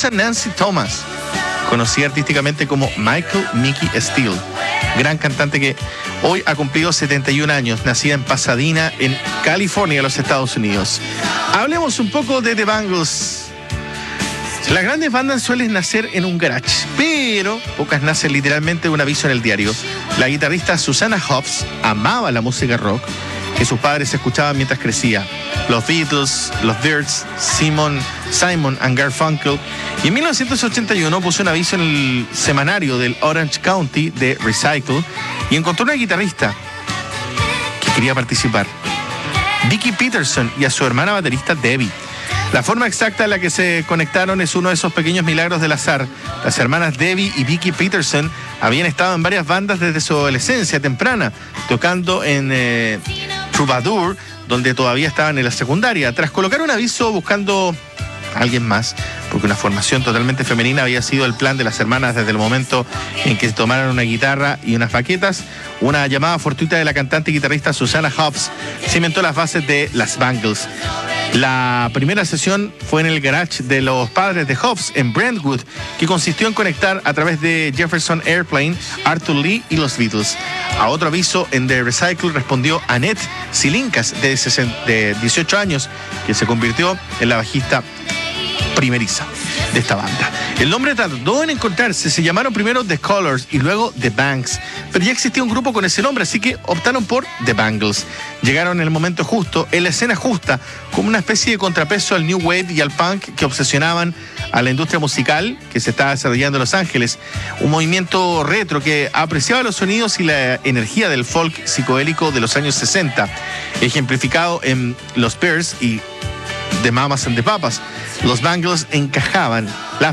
incluso Nancy Thomas, conocida artísticamente como Michael Mickey Steele, gran cantante que hoy ha cumplido 71 años, nacida en Pasadena, en California, los Estados Unidos. Hablemos un poco de The Bangles. Las grandes bandas suelen nacer en un garage, pero pocas nacen literalmente de un aviso en el diario. La guitarrista Susanna Hoffs amaba la música rock que sus padres escuchaban mientras crecía. Los Beatles, los Byrds, Simon and Garfunkel. Y en 1981 puso un aviso en el semanario del Orange County de Recycle y encontró una guitarrista que quería participar, Vicki Peterson, y a su hermana baterista Debbie. La forma exacta en la que se conectaron es uno de esos pequeños milagros del azar. Las hermanas Debbie y Vicki Peterson habían estado en varias bandas desde su adolescencia temprana, tocando en Troubadour, donde todavía estaban en la secundaria. Tras colocar un aviso buscando a alguien más, porque una formación totalmente femenina había sido el plan de las hermanas desde el momento en que tomaron una guitarra y unas baquetas, una llamada fortuita de la cantante y guitarrista Susanna Hoffs cimentó las bases de las Bangles. La primera sesión fue en el garage de los padres de Hoffs en Brentwood, que consistió en conectar a través de Jefferson Airplane, Arthur Lee y los Beatles. A otro aviso en The Recycle respondió Annette Silinkas, de 18 años, que se convirtió en la bajista primeriza de esta banda. El nombre tardó en encontrarse, se llamaron primero The Colors y luego The Bangs, pero ya existía un grupo con ese nombre, así que optaron por The Bangles. Llegaron en el momento justo, en la escena justa, como una especie de contrapeso al New Wave y al punk que obsesionaban a la industria musical que se estaba desarrollando en Los Ángeles. Un movimiento retro que apreciaba los sonidos y la energía del folk psicodélico de los años 60, ejemplificado en los Byrds y The Mamas and the Papas. Las Bangles encajaban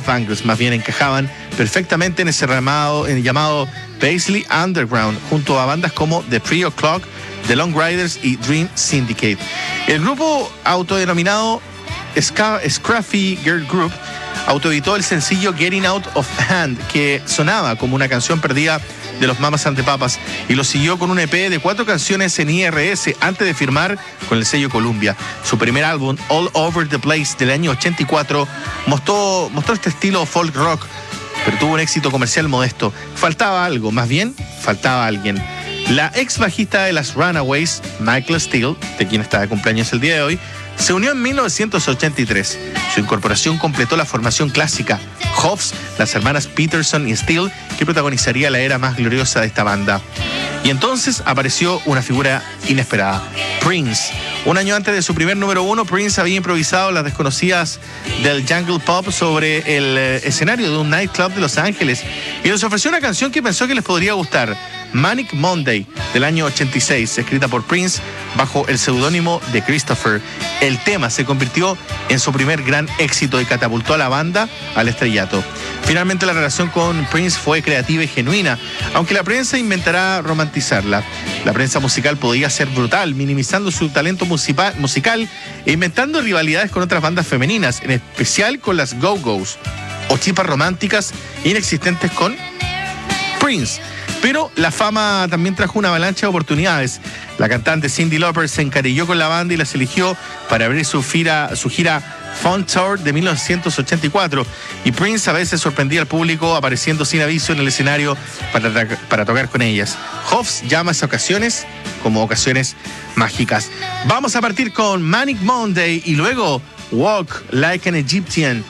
perfectamente en ese llamado Paisley Underground, junto a bandas como The 3 O'Clock, The Long Riders y Dream Syndicate. El grupo autodenominado Scruffy Girl Group autoeditó el sencillo Getting Out of Hand, que sonaba como una canción perdida de los Mamas and the Papas, y lo siguió con un EP de 4 canciones en IRS antes de firmar con el sello Columbia. Su primer álbum, All Over the Place, del año 84, mostró este estilo folk rock, pero tuvo un éxito comercial modesto. Faltaba algo, más bien, faltaba alguien. La ex bajista de las Runaways, Michael Steele, de quien está de cumpleaños el día de hoy, se unió en 1983. Su incorporación completó la formación clásica Hoffs, las hermanas Peterson y Steele, que protagonizaría la era más gloriosa de esta banda. Y entonces apareció una figura inesperada, Prince. Un año antes de su primer número 1, Prince había improvisado las desconocidas del jungle pop sobre el escenario de un nightclub de Los Ángeles y les ofreció una canción que pensó que les podría gustar, Manic Monday, del año 86, escrita por Prince bajo el seudónimo de Christopher. El tema se convirtió en su primer gran éxito y catapultó a la banda al estrellato. Finalmente la relación con Prince fue creativa y genuina, aunque la prensa intentará romantizarla. La prensa musical podía ser brutal, minimizando su talento musical e inventando rivalidades con otras bandas femeninas, en especial con las Go-Go's, o chispas románticas inexistentes con Prince. Pero la fama también trajo una avalancha de oportunidades. La cantante Cyndi Lauper se encariñó con la banda y las eligió para abrir su gira Fun Tour de 1984. Y Prince a veces sorprendía al público apareciendo sin aviso en el escenario para tocar con ellas. Hoffs llama a esas ocasiones como ocasiones mágicas. Vamos a partir con Manic Monday y luego Walk Like an Egyptian.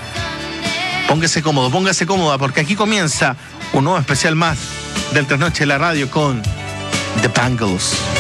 Póngase cómodo, póngase cómoda, porque aquí comienza un nuevo especial más del Trasnoche de la Radio con The Bangles.